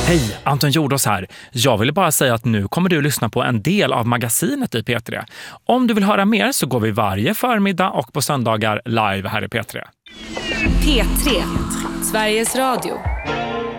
Hej, Anton Jordås här. Jag ville bara säga att nu kommer du lyssna på en del av magasinet i P3. Om du vill höra mer så går vi varje förmiddag och på söndagar live här i P3. P3, Sveriges Radio.